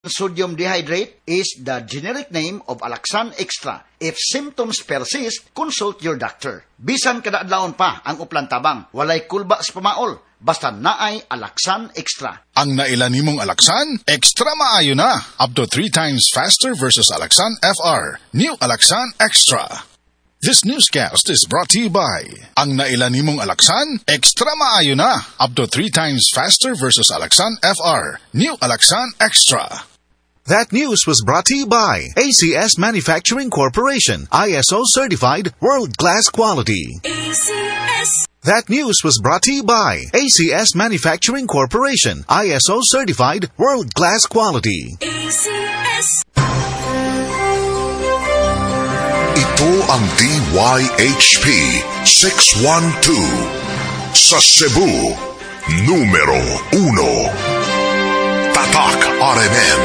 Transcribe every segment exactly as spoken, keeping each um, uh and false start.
Sodium dehydrate is the generic name of Alaxan Extra. If symptoms persist, consult your doctor. Bisan kada adlawon pa ang uplan tabang, walay kulba sa pamaol, basta naay Alaxan Extra. Ang naila nimong Alaxan, extra maayo na. Up to three times faster versus Alaxan F R. New Alaxan Extra. This newscast is brought to you by ang naila nimong Alaxan, extra maayo na. Up to three times faster versus Alaxan F R. New Alaxan Extra. That news was brought to you by A C S Manufacturing Corporation, I S O certified, world-class quality. A C S. That news was brought to you by A C S Manufacturing Corporation, I S O certified, world-class quality. A C S. Ito ang D Y H P six one two sa Cebu, numero uno. Tatak R M N.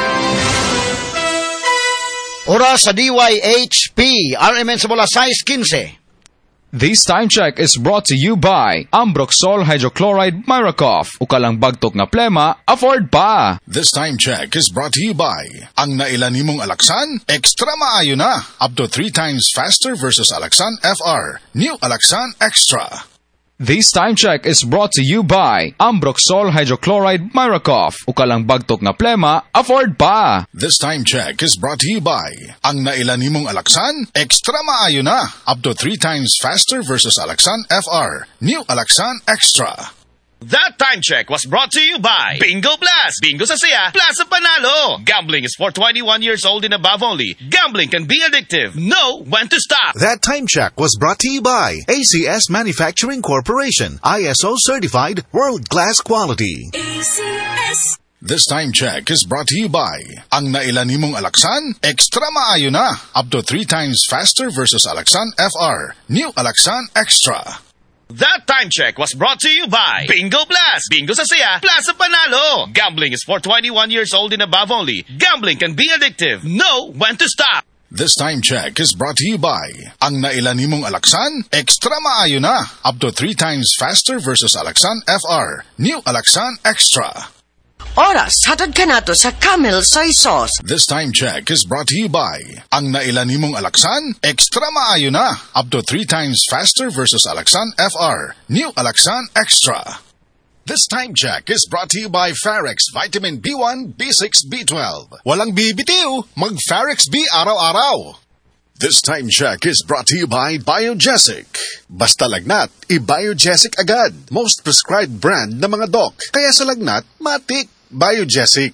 Oras sa D Y H P, R M N sa bola size fifteen. This time check is brought to you by Ambroxol Hydrochloride Miracoff. Ukalang bagtok nga plema, afford pa. This time check is brought to you by ang naila nimong Alaxan, extra maayo na. Up to three times faster versus Alaxan F R. New Alaxan Extra. This time check is brought to you by Ambroxol Hydrochloride Miracoff. Ukalang bagtok nga plema, afford pa. This time check is brought to you by ang naila nimong Alaxan, extra maayo na. Up to three times faster versus Alaxan F R. New Alaxan Extra. That time check was brought to you by Bingo Blast! Bingo sa saya, plus sa panalo! Gambling is for twenty-one years old and above only. Gambling can be addictive. Know when to stop. That time check was brought to you by A C S Manufacturing Corporation, I S O certified, world-class quality. A C S. This time check is brought to you by ang naila nimong Alaxan, extra maayo na. Up to three times faster versus Alaxan F R. New Alaxan Extra. That time check was brought to you by Bingo Blast! Bingo sa saya, plus sa panalo! Gambling is for twenty-one years old and above only. Gambling can be addictive. Know when to stop. This time check is brought to you by ang naila nimong Alaxan, extra maayo na. Up to three times faster versus Alaxan F R. New Alaxan Extra. Oras, hatod ka nato sa Camel Soy Sauce. This time check is brought to you by ang naila nimong Alaxan, extra maayo na. Up to three times faster versus Alaxan F R. New Alaxan Extra. This time check is brought to you by Farex Vitamin B one, B six, B twelve. Walang bibitiw, mag-Farex B araw-araw. This time check is brought to you by Biogesic. Basta lagnat, i-Biogesic agad. Most prescribed brand na mga doc. Kaya sa lagnat, matik. Biogesic.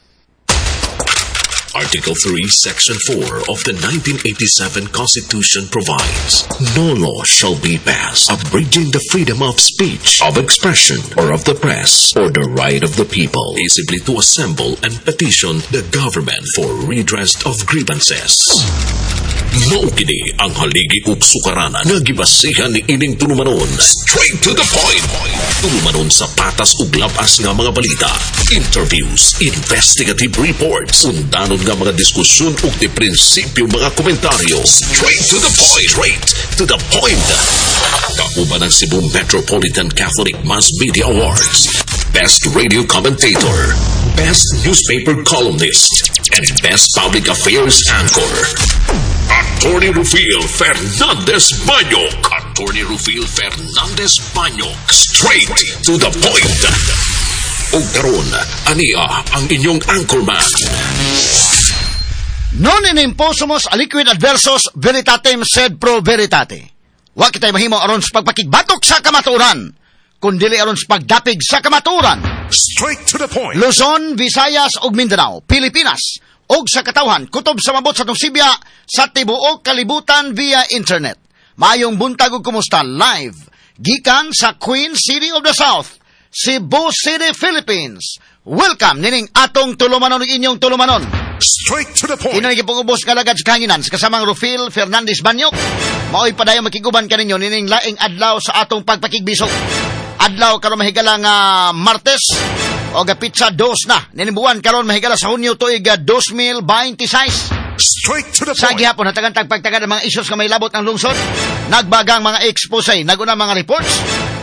Article three, Section four of the nineteen eighty-seven Constitution provides, no law shall be passed abridging the freedom of speech, of expression, or of the press, or the right of the people peaceably to assemble and petition the government for redress of grievances. Maukini ang haligi ug sukaranan nga gibasihan ni ining tulumanon. Straight to the point. Tulumanon sa patas ug labas nga mga balita, interviews, investigative reports, undanon nga mga diskusyon ug di prinsipyo mga komentaryo. Straight to the point. Straight to the point. Kauban ang Cebu Metropolitan Catholic Mass Media Awards, Best Radio Commentator, Best Newspaper Columnist, and Best Public Affairs Anchor. Attorney Rufil Fernandez Banyok. Attorney Rufil Fernandez Banyok. Straight to the point. O karon, ania ang inyong anchorman. Non inimposumos aliquid adversos veritatem sed pro veritate. Wa kitay mahimo aron sa pagpakigbatok sa kamatuoran, kundili aron sa pagdapig sa kamatuoran. Straight to the point. Luzon, Visayas ug Mindanao, Pilipinas, og sa katawhan kutob sa mabot sa Sibya sa tibuok kalibutan via internet. Mayong buntag ug kumusta live gikan sa Queen City of the South, Cebu City, Philippines. Welcome nining atong tulumanon ug inyong tulumanon. Straight to the point. Inang gipungubos nga lagad sa kahanginan sa kasamang Rufil Fernandez Banyok. Maoy padayon makiguban kaninyo nining laing adlaw sa atong pagpakigbisog. Adlaw karon mahigala nga Martes o ga pizza dos na. Ninibuan karon mahigala sa Hunyo tuig two thousand twenty-six. Straight to the Sa point. gihapon natagantag pagtagad ang mga issues nga may labot ng lungsod. Nagbagang mga expose, naguna mga reports.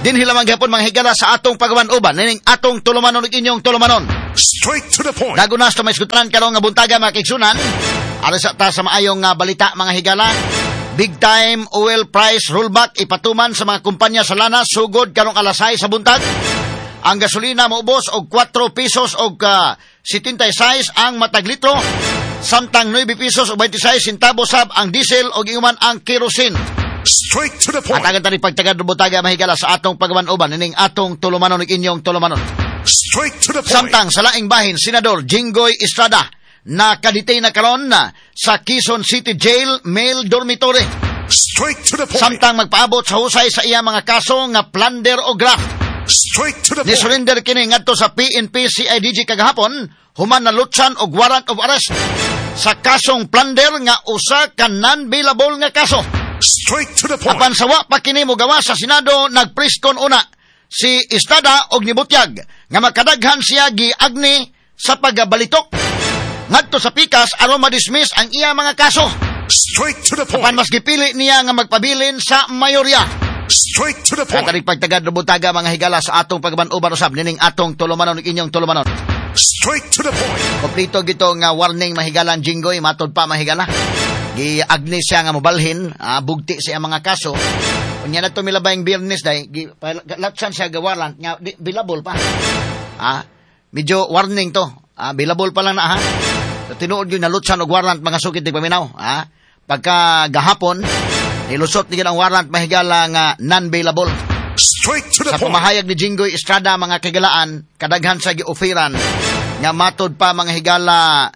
Din hilamang gapon mga higala sa atong pagawan-uban ning atong tulumanon ug inyong tulumanon. Straight to the point. Nagunas to may skutanan karong nga buntaga mga kaigsunan. Alas ta sa maayong nga balita mga higala. Big time oil price rollback ipatuman sa mga kumpanya sa lana sugod karong alas sais sa buntag. Ang gasolina maubos og four pesos og uh, seventy-six ang matag litro, samtang nine pesos og twenty-six centavos sab ang diesel og inguman ang kerosene. Straight to the point. At agad tani pagtagad butaga mahigala sa atong pagawan-uban ining atong tulumanon ug inyong tulumanon. Straight to the point. Samtang sa laing bahin Senador Jinggoy Estrada nakaditay na karon na sa Quezon City Jail male dormitory. Straight to the point. Samtang magpaabot sa husay sa iya mga kaso nga plunder o graft. Straight to the point. Ni-surrender kini ngadto sa P N P C I D G kagahapon, human na lutsan og warrant of arrest sa kasong plunder nga usa ka non-bailable nga kaso. Straight to the point. Apan sawa pa kini mo gawa sa Senado, nagpriskon una si Estrada og nibutyag nga makadaghan siya giagni sa pagbalitok ngadto sa pikas aron ma-dismiss ang iya mga kaso. Straight to the point. Apan mas gipili niya nga magpabilin sa mayorya. Straight to the point. Katarig pagtagad butaga mga higala sa atong pagban-uban usab nining atong tulumanon ug inyong tulumanon. Straight to the point. Kompleto gito nga warning mahigalan Jinggoy matod pa mahigala. Gi-agni siya nga mobalhin, ah, bugti siya mga kaso. Unya na to milabayng Biyernes day, gi latsan siya gawaran nga di, bilabol pa. Ah, medyo warning to. Ah, bilabol pa lang na ha. So, tinuod yun na lutsan og warrant mga sukit di paminaw, ha. Pagka gahapon nilusot ni ang warrant mahigala nga non-bailable. Straight to the Sa point. pamahayag ni Jinggoy Estrada mga kagalaan, kadaghan sa gioferan nga matod pa mga higala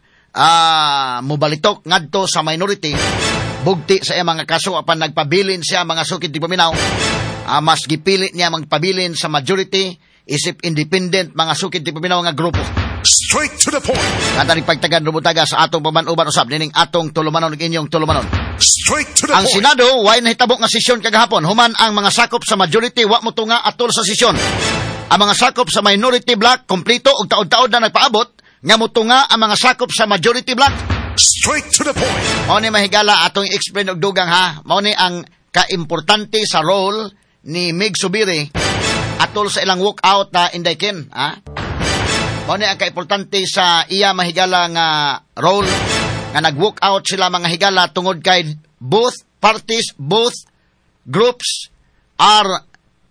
ah mobalitok ngadto sa minority, bugti sa iya mga kaso apan nagpabilin siya mga sukid di paminaw. Ah, mas gipili niya magpabilin sa majority isip independent mga sukid di paminaw nga grupo. Straight to the point. Katarig pagtagad rubutaga sa atong pamanuban usab nining atong tulumanon ug inyong tulumanon. Straight to the Ang point. Senado way nahitabo nga sesyon kagahapon human ang mga sakop sa majority wa mo tunga atol sa sesyon. Ang mga sakop sa minority block kompleto og taod-taod na nagpaabot nga motunga ang mga sakop sa majority block. Straight to the point. Mao ni mahigala atong explain og dugang ha. Mao ni ang kaimportante sa role ni Mig Subiri atol sa ilang walkout na indayken, ha. Mao ni ang kaimportante sa iya mahigala nga role nga nag-walk out sila mga higala tungod kay both parties, both groups are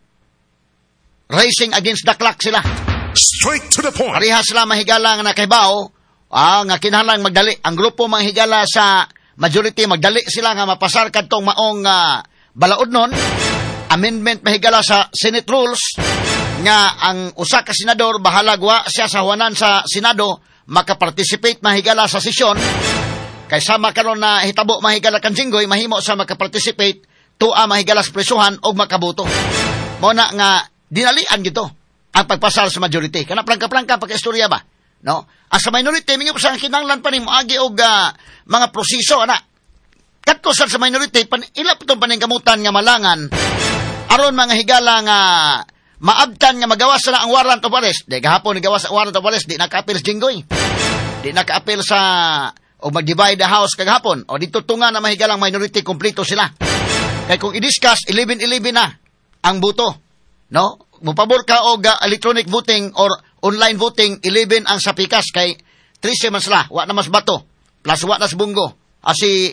racing against the clock sila. Straight to the point. Pareha sila mahigala nga nakahibaw, ah, nga kinahanglang magdali. Ang grupo mahigala sa majority, magdali sila nga mapasar kadtong maong uh, balaod nun. Amendment mahigala sa Senate Rules nga ang usa ka senador bahalagwa siya sa huwanan sa Senado makaparticipate mahigala sa sesyon. Kay sama karon na hitabo mahigala kan Jinggoy mahimo sa makaparticipate tua mahigala sa presuhan og makaboto. Mao na nga dinalian gito ang pagpasal sa majority. Kana plangka-plangka pagka-istorya ba? No? Ang sa minority mingi sa kinahanglan pa ni moagi og uh, mga proseso ana. Kadto sa minority pan ila pud paning kamutan nga malangan aron mga higala nga maabtan nga magawas na ang warrant of arrest. Di gahapon ni gawas ang warrant of arrest, di naka-appeal sa Jinggoy. Di naka-appeal sa o mag-divide the house kagahapon. O dito tunga na mahigalang minority kompleto sila. Kaya kung i-discuss, eleven eleven na ang buto. No? Mupabor ka og uh, electronic voting or online voting, eleven ang sa pikas kay thirteen man sila. Wa na mas bato. Plus wa na sa bunggo. Ah, si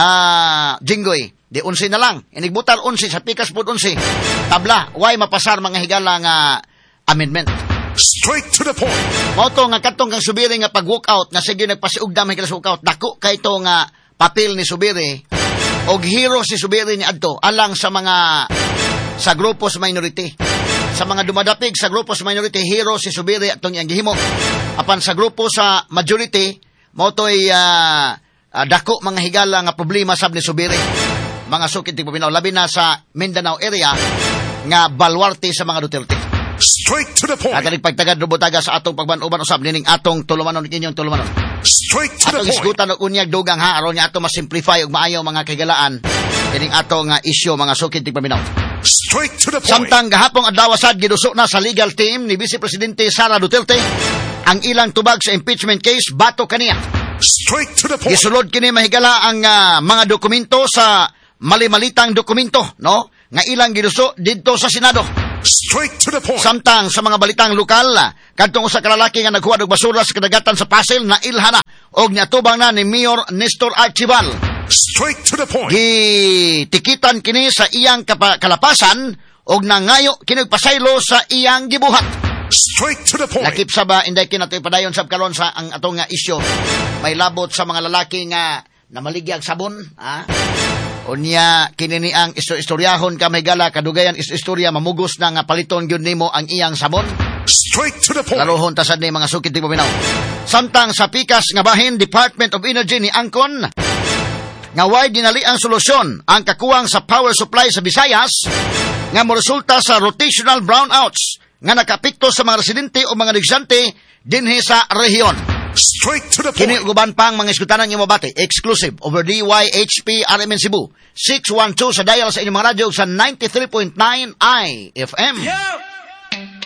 uh, Jinggoy. Di unsi na lang. Inigbutal unsi sa pikas po unsi. Tabla. Why mapasar mga higala nga amendment. Straight to the point. Mao to nga katong kang Subiri nga pag-walk out nga sige nagpasiugda may kala walk out. Dako kay to nga papel ni Subiri og hero si Subiri ni adto alang sa mga sa grupo sa minority. Sa mga dumadapig sa grupo sa minority, hero si Subiri atong iyang gihimo. Apan sa grupo sa majority, mao to'y uh, uh, dako mga higala nga problema sab ni Subiri. Mga sukit ti paminaw labi na sa Mindanao area nga balwarte sa mga Duterte. Straight to the point. At pagtagad rubutaga sa atong pagban-uban usab nining atong tulumanon inyong tulumanon. Straight to the Atong point. isgutan og unyag dugang ha aron niya ato ma-simplify og maayo mga kagalaan kining atong uh, issue mga sukit ti paminaw. Straight to the point. Samtang gahapong adlaw sad giduso na sa legal team ni Vice Presidente Sara Duterte ang ilang tubag sa impeachment case bato kaniya. Straight to the point. Gisulod kini mahigala ang uh, mga dokumento sa mali-malitang dokumento, no? Nga ilang giduso didto sa Senado. Straight to the point. Samtang sa mga balitang lokal, kadtong usa ka lalaki nga naghuwad og basura sa kadagatan sa Pasig na ilhana og niatubang na ni Mayor Nestor Archival. Straight to the point. Gitikitan kini sa iyang kapa- kalapasan og nangayo kini og pasaylo sa iyang gibuhat. Straight to the point. Lakip sa ba inday kinato ipadayon sab karon sa ang atong nga isyu. May labot sa mga lalaki nga namaligyag sabon, ha? Unya kini ni ang istoryahon ka may gala kadugayan is istorya mamugos na nga paliton gyud nimo ang iyang sabon. Straight to the point. Laruhon ta sad ni mga sukit tipo binaw. Samtang sa pikas nga bahin Department of Energy ni angkon nga way dinali ang solusyon ang kakuwang sa power supply sa Visayas nga moresulta sa rotational brownouts nga nakapikto sa mga residente o mga negosyante dinhi sa rehiyon. Straight to the Kini point. guban pang mga iskutanan nga mabati exclusive over D Y H P R M N Cebu six one two sa dial sa inyong mga radyo sa ninety-three point nine I F M. Yo!